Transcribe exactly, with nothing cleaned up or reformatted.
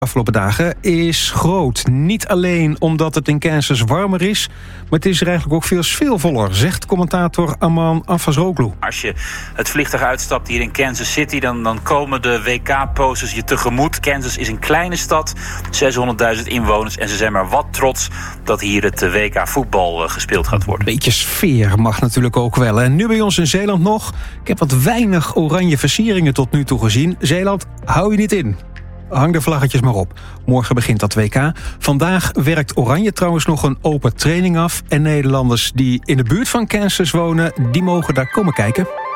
afgelopen dagen is groot. Niet alleen omdat het in Kansas warmer is, maar het is er eigenlijk ook veel sfeervoller, zegt commentator Aman Afazoglu. Als je het vliegtuig uitstapt hier in Kansas City, dan, dan komen de W K-posters je tegemoet. Kansas is een kleine stad, zeshonderdduizend inwoners, en ze zijn maar wat trots dat hier het W K-voetbal gespeeld gaat worden. Beetje sfeer mag natuurlijk ook wel. En nu bij ons in Zeeland nog. Ik heb wat weinig oranje versieringen tot nu toe gezien. Zeeland, hou je niet in. Hang de vlaggetjes maar op. Morgen begint dat W K. Vandaag werkt Oranje trouwens nog een open training af. En Nederlanders die in de buurt van Kansas wonen, die mogen daar komen kijken.